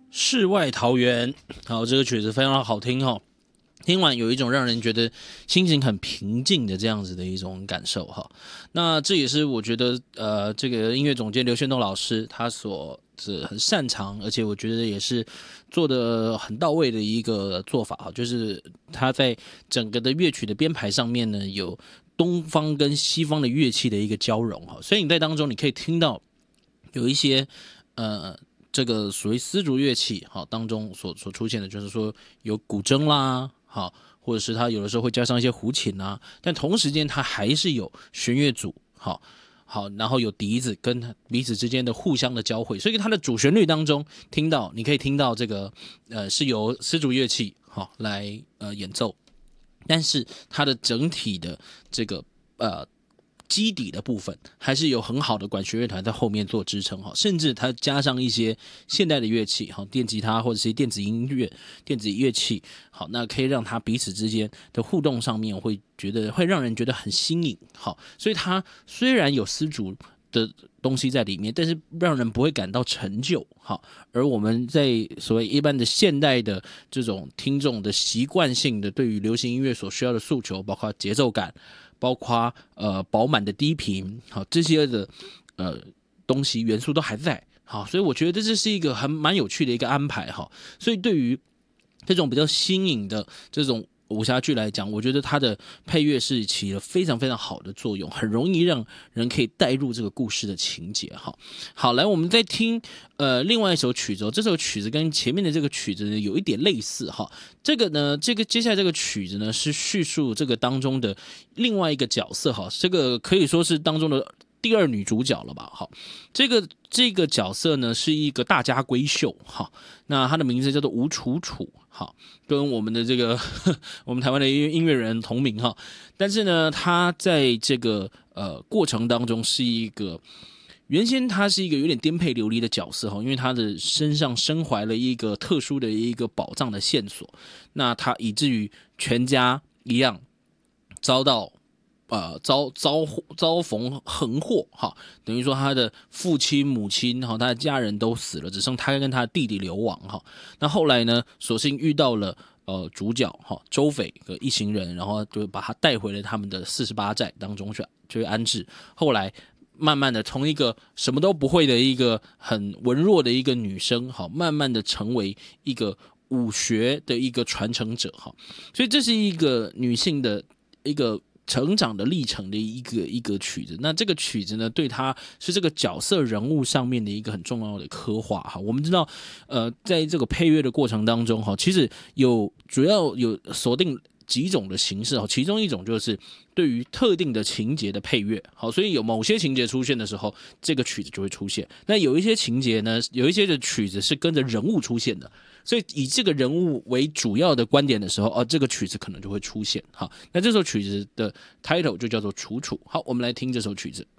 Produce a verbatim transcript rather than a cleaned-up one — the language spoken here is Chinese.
世外桃源，好，这个曲子非常好听哈、哦。听完有一种让人觉得心情很平静的这样子的一种感受哈。那这也是我觉得呃，这个音乐总监刘炫东老师他所是很擅长，而且我觉得也是做的很到位的一个做法哈，就是他在整个的乐曲的编排上面呢，有东方跟西方的乐器的一个交融哈，所以你在当中你可以听到有一些呃。这个属于丝竹乐器，好当中所所出现的，就是说有古筝啦，好，或者是它有的时候会加上一些胡琴啊，但同时间它还是有弦乐组，好，好，然后有笛子跟彼此之间的互相的交汇，所以它的主旋律当中听到，你可以听到这个呃是由丝竹乐器好来呃演奏，但是它的整体的这个呃。基底的部分还是有很好的管弦乐团在后面做支撑哈，甚至它加上一些现代的乐器哈，电吉他或者是电子音乐、电子乐器，好，那可以让它彼此之间的互动上面会觉得会让人觉得很新颖，好，所以它虽然有丝竹的东西在里面，但是让人不会感到陈旧，好，而我们在所谓一般的现代的这种听众的习惯性的对于流行音乐所需要的诉求，包括节奏感。包括呃饱满的低频，好这些的呃东西元素都还在，好，所以我觉得这是一个很蛮有趣的一个安排哈。所以对于这种比较新颖的这种武侠剧来讲，我觉得它的配乐是起了非常非常好的作用，很容易让人可以带入这个故事的情节哈。好，来我们再听呃另外一首曲子、哦，这首曲子跟前面的这个曲子呢有一点类似哈。这个呢，这个接下来这个曲子呢是叙述这个当中的另外一个角色哈，这个可以说是当中的第二女主角了吧？好，这个这个角色呢是一个大家闺秀哈，那她的名字叫做吴楚楚，好，跟我们的这个我们台湾的音乐人同名哈，但是呢，她在这个呃过程当中是一个。原先他是一个有点颠沛流离的角色哈，因为他的身上身怀了一个特殊的一个宝藏的线索，那他以至于全家一样遭到呃遭遭遭逢横祸哈，等于说他的父亲母亲哈，他的家人都死了，只剩他跟他的弟弟流亡哈。那后来呢，所幸遇到了呃主角哈周匪和一行人，然后就把他带回了他们的四十八寨当中去去安置，后来。慢慢的从一个什么都不会的一个很文弱的一个女生，好，慢慢的成为一个武学的一个传承者，哈，所以这是一个女性的一个成长的历程的一个一个曲子。那这个曲子呢，对她是这个角色人物上面的一个很重要的刻画，哈。我们知道，呃，在这个配乐的过程当中，哈，其实有主要有锁定。几种的形式，其中一种就是对于特定的情节的配乐，好，所以有某些情节出现的时候，这个曲子就会出现。那有一些情节呢，有一些的曲子是跟着人物出现的，所以以这个人物为主要的观点的时候，哦，这个曲子可能就会出现。好，那这首曲子的 title 就叫做《楚楚》。好，我们来听这首曲子。